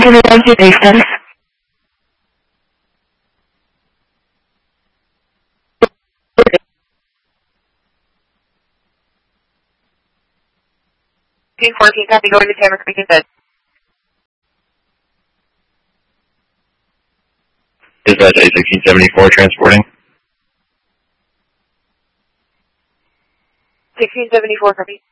can we run your day status? Team 14, copy, going to Tamarack Creek instead. Dispatch A1674 transporting. 1674, copy.